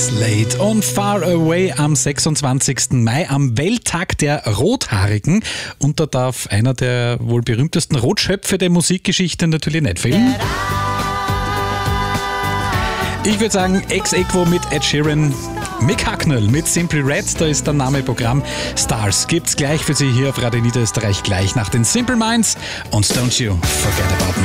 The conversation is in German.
Slade und Far Away am 26. Mai, am Welttag der Rothaarigen. Und da darf einer der wohl berühmtesten Rotschöpfe der Musikgeschichte natürlich nicht fehlen. Ich würde sagen, ex aequo mit Ed Sheeran. Mick Hucknall mit Simply Red, da ist der Name Programm. Stars gibt's gleich für Sie hier auf Radio Niederösterreich, gleich nach den Simple Minds und Don't You Forget About Me.